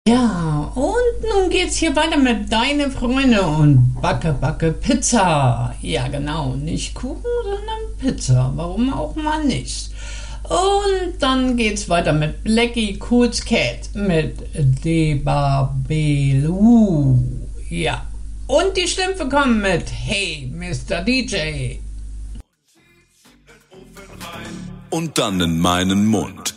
Ja, und nun geht's hier weiter mit Deine Freunde und Backe Pizza. Ja, genau, nicht Kuchen, sondern Pizza. Warum auch mal nicht? Und dann geht's weiter mit Blackie Cool's Cat mit Debabelu. Ja, und die Schlümpfe kommen mit Hey, Mr. DJ. Und dann in meinen Mund.